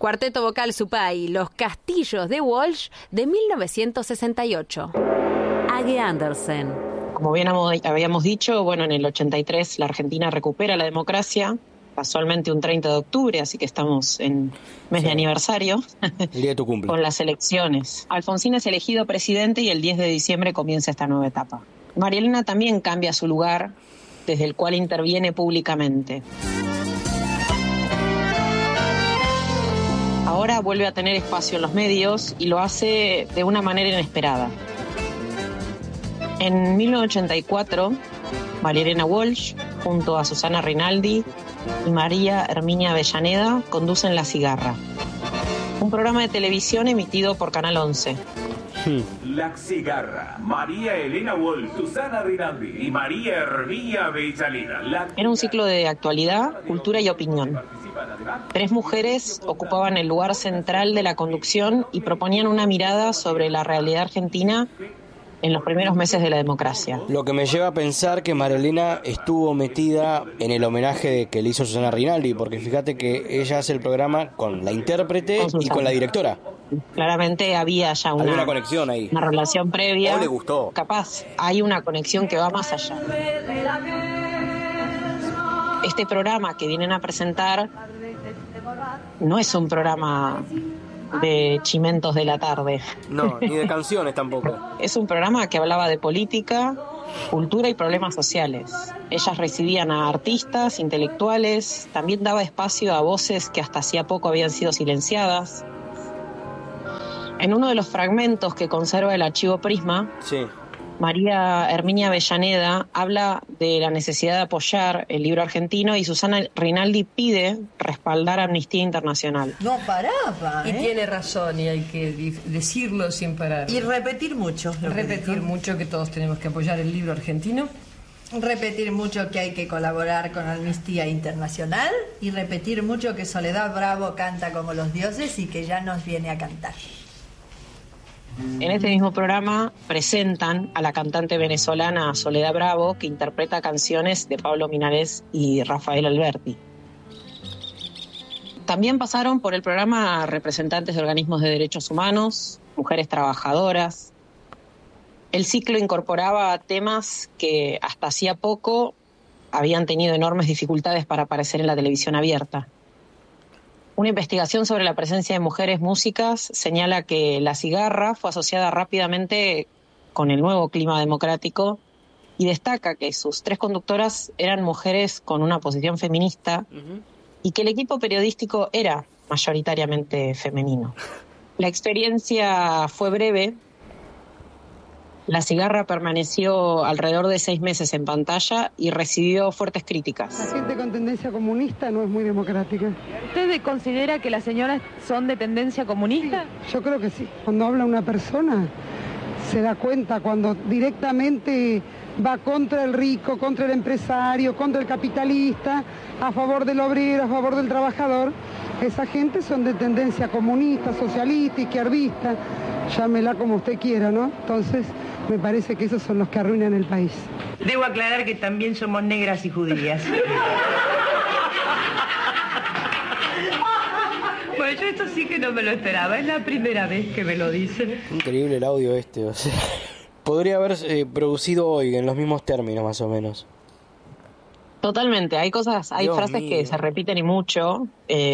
Cuarteto vocal Supay, Los Castillos de Walsh, de 1968. Age Andersen. Como bien habíamos dicho, bueno, en el 83 la Argentina recupera la democracia, casualmente un 30 de octubre, así que estamos en mes de aniversario. El día de tu cumple. Con las elecciones. Alfonsín es elegido presidente y el 10 de diciembre comienza esta nueva etapa. María Elena también cambia su lugar, desde el cual interviene públicamente. Ahora vuelve a tener espacio en los medios y lo hace de una manera inesperada. En 1984, María Elena Walsh, junto a Susana Rinaldi y María Herminia Avellaneda, conducen La Cigarra, un programa de televisión emitido por Canal 11. La Cigarra, María Elena Walsh, Susana Rinaldi y María Herminia Avellaneda. Era un ciclo de actualidad, cultura y opinión. 3 mujeres ocupaban el lugar central de la conducción y proponían una mirada sobre la realidad argentina en los primeros meses de la democracia. Lo que me lleva a pensar que María Elena estuvo metida en el homenaje que le hizo Susana Rinaldi, porque fíjate que ella hace el programa con la intérprete y con la directora. Claramente había ya una conexión ahí. Una relación previa. ¿O le gustó? Capaz, hay una conexión que va más allá. Este programa que vienen a presentar no es un programa de chimentos de la tarde. No, ni de canciones tampoco. Es un programa que hablaba de política, cultura y problemas sociales. Ellas recibían a artistas, intelectuales, también daba espacio a voces que hasta hacía poco habían sido silenciadas. En uno de los fragmentos que conserva el archivo Prisma, sí, María Herminia Avellaneda habla de la necesidad de apoyar el libro argentino y Susana Rinaldi pide respaldar a Amnistía Internacional. No paraba, Y tiene razón y hay que decirlo sin parar. Y repetir mucho. Repetir mucho que todos tenemos que apoyar el libro argentino. Repetir mucho que hay que colaborar con Amnistía Internacional y repetir mucho que Soledad Bravo canta como los dioses y que ya nos viene a cantar. En este mismo programa presentan a la cantante venezolana Soledad Bravo, que interpreta canciones de Pablo Milanés y Rafael Alberti. También pasaron por el programa representantes de organismos de derechos humanos, mujeres trabajadoras. El ciclo incorporaba temas que hasta hacía poco habían tenido enormes dificultades para aparecer en la televisión abierta. Una investigación sobre la presencia de mujeres músicas señala que La Cigarra fue asociada rápidamente con el nuevo clima democrático y destaca que sus 3 conductoras eran mujeres con una posición feminista y que el equipo periodístico era mayoritariamente femenino. La experiencia fue breve. La Cigarra permaneció alrededor de 6 meses en pantalla y recibió fuertes críticas. La gente con tendencia comunista no es muy democrática. ¿Usted considera que las señoras son de tendencia comunista? Sí, yo creo que sí. Cuando habla una persona se da cuenta, cuando directamente va contra el rico, contra el empresario, contra el capitalista, a favor del obrero, a favor del trabajador. Esa gente son de tendencia comunista, socialista, izquierdista, llámela como usted quiera, ¿no? Entonces, me parece que esos son los que arruinan el país. Debo aclarar que también somos negras y judías. Bueno, yo esto sí que no me lo esperaba, es la primera vez que me lo dicen. Increíble el audio o sea, podría haber producido hoy en los mismos términos más o menos. Totalmente, hay Dios frases mío. que se repiten y mucho.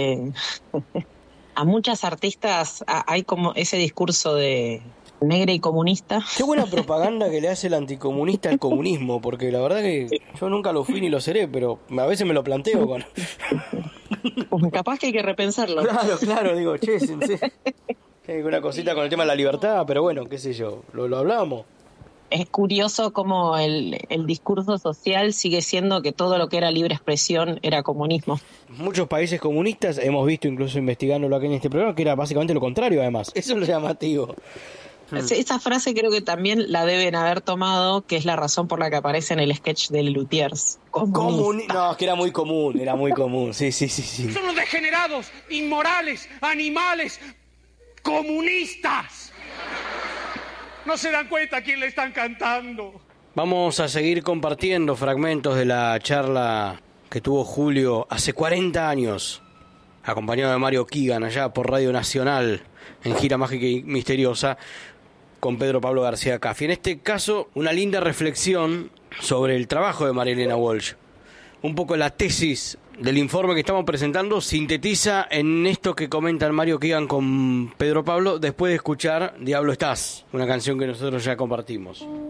A muchas artistas hay como ese discurso de negra y comunista. Qué buena propaganda que le hace el anticomunista al comunismo, porque la verdad que yo nunca lo fui ni lo seré, pero a veces me lo planteo con... Capaz que hay que repensarlo. Claro, digo, che, hay una cosita con el tema de la libertad, pero bueno, qué sé yo, lo hablamos. Es curioso cómo el discurso social sigue siendo que todo lo que era libre expresión era comunismo. Muchos países comunistas, hemos visto incluso investigándolo aquí en este programa, que era básicamente lo contrario además. Eso es lo llamativo. Esa frase creo que también la deben haber tomado, que es la razón por la que aparece en el sketch de Lelutiers. No, es que era muy común, sí. Son los degenerados, inmorales, animales, comunistas. No se dan cuenta a quién le están cantando. Vamos a seguir compartiendo fragmentos de la charla que tuvo Julio hace 40 años acompañado de Mario Keegan allá por Radio Nacional en Gira Mágica y Misteriosa con Pedro Pablo García Caffi. En este caso, una linda reflexión sobre el trabajo de María Elena Walsh. Un poco la tesis del informe que estamos presentando sintetiza en esto que comentan Mario Keegan con Pedro Pablo después de escuchar Diablo Estás, una canción que nosotros ya compartimos.